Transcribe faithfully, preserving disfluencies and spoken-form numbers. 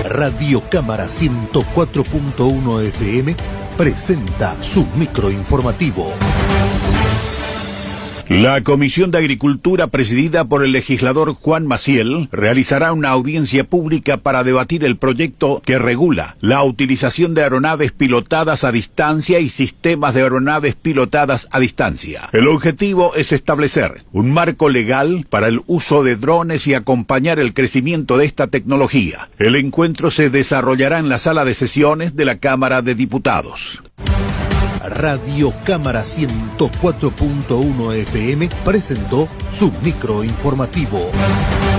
Radio Cámara ciento cuatro punto uno F M presenta su microinformativo. La Comisión de Agricultura, presidida por el legislador Juan Maciel, realizará una audiencia pública para debatir el proyecto que regula la utilización de aeronaves pilotadas a distancia y sistemas de aeronaves pilotadas a distancia. El objetivo es establecer un marco legal para el uso de drones y acompañar el crecimiento de esta tecnología. El encuentro se desarrollará en la sala de sesiones de la Cámara de Diputados. Radio Cámara ciento cuatro punto uno F M presentó su microinformativo.